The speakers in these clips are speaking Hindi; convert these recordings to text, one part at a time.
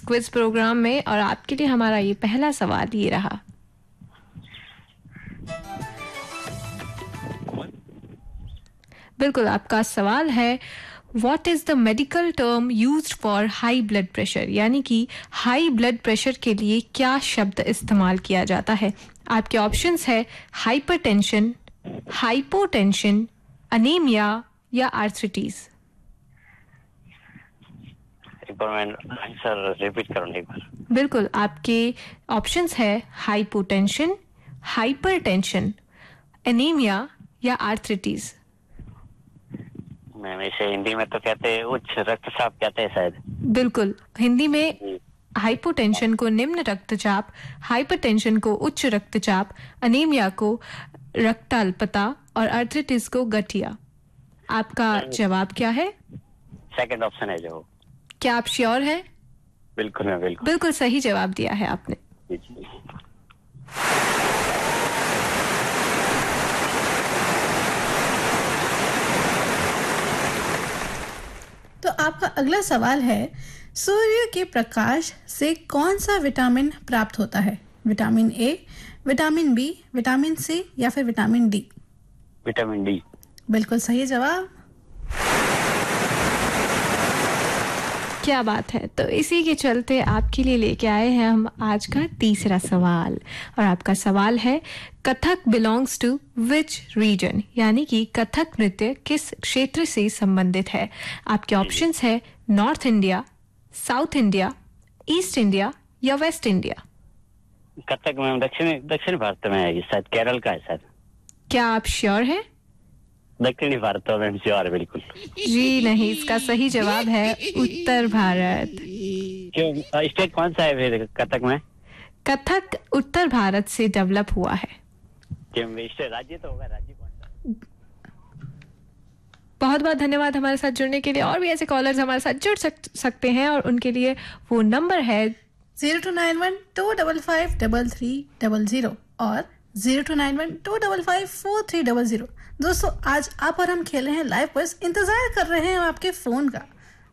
क्विज प्रोग्राम में और आपके लिए हमारा ये पहला सवाल ये रहा। बिल्कुल, आपका सवाल है what is the medical term used for high blood pressure, यानी कि हाई ब्लड प्रेशर के लिए क्या शब्द इस्तेमाल किया जाता है। आपके ऑप्शंस है हाइपरटेंशन, हाइपोटेंशन, अनीमिया या आर्थराइटिस। आंसर रिपीट करो एक बार। बिल्कुल, आपके ऑप्शंस है हाइपोटेंशन, हाइपरटेंशन, एनीमिया या आर्थराइटिस। मैम इसे हिंदी में तो कहते हैं उच्च रक्तचाप कहते हैं शायद। बिल्कुल, हिंदी में हाइपोटेंशन को निम्न रक्तचाप, हाइपरटेंशन को उच्च रक्तचाप, अनीमिया को रक्ताल्पता और आर्थराइटिस को गठिया। आपका जवाब क्या है? सेकंड ऑप्शन है जो। क्या आप श्योर है? बिल्कुल मैं बिल्कुल। बिल्कुल सही जवाब दिया है आपने। तो आपका अगला सवाल है, सूर्य के प्रकाश से कौन सा विटामिन प्राप्त होता है? Vitamin A, vitamin B, vitamin C या फिर विटामिन डी? Vitamin D. बिल्कुल सही जवाब। क्या बात है। तो इसी के चलते आपके लिए लेके आए हैं हम आज का तीसरा सवाल, और आपका सवाल है Kathak belongs to which region, यानी कि कथक नृत्य किस क्षेत्र से संबंधित है। आपके ऑप्शंस है north India, south India, east India या वेस्ट इंडिया। कथक में दक्षिण भारत में है, शायद केरल का है शायद। क्या आप श्योर है? दक्षिणी भारत में श्योर है बिल्कुल। जी नहीं, इसका सही जवाब है उत्तर भारत। क्यों, स्टेट कौन सा है फिर कथक में? कथक उत्तर भारत से डेवलप हुआ है। राज्य तो होगा, राज्य कौन सा? बहुत बहुत धन्यवाद हमारे साथ जुड़ने के लिए। और भी ऐसे कॉलर्स हमारे साथ जुड़ सकते हैं, और उनके लिए वो नंबर है 0291255300 और 0291255430। दोस्तों, आज आप और हम खेले हैं लाइव क्विज। इंतजार कर रहे हैं आपके फोन का।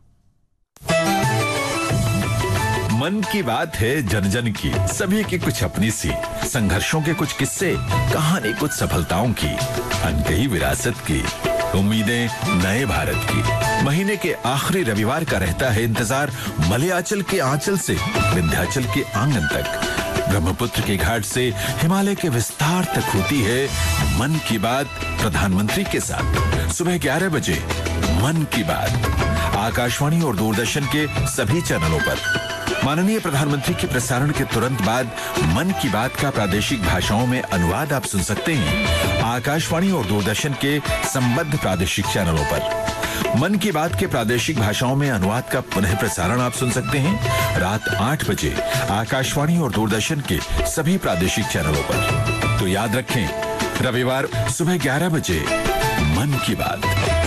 मन की बात है जन जन की, सभी की कुछ अपनी सी, संघर्षों के कुछ किस्से, कहानी कुछ सफलताओं की, अनकही विरासत की, उम्मीदें नए भारत की। महीने के आखिरी रविवार का रहता है इंतजार, मलयाचल के आंचल से विंध्याचल के आंगन तक, ब्रह्मपुत्र के घाट से हिमालय के विस्तार तक होती है मन की बात प्रधानमंत्री के साथ। सुबह 11 बजे मन की बात आकाशवाणी और दूरदर्शन के सभी चैनलों पर। माननीय प्रधानमंत्री के प्रसारण के तुरंत बाद मन की बात का प्रादेशिक भाषाओं में अनुवाद आप सुन सकते हैं आकाशवाणी और दूरदर्शन के संबद्ध प्रादेशिक चैनलों पर। मन की बात के प्रादेशिक भाषाओं में अनुवाद का पुनः प्रसारण आप सुन सकते हैं रात 8 बजे आकाशवाणी और दूरदर्शन के सभी प्रादेशिक चैनलों पर। तो याद रखें, रविवार सुबह 11 बजे मन की बात।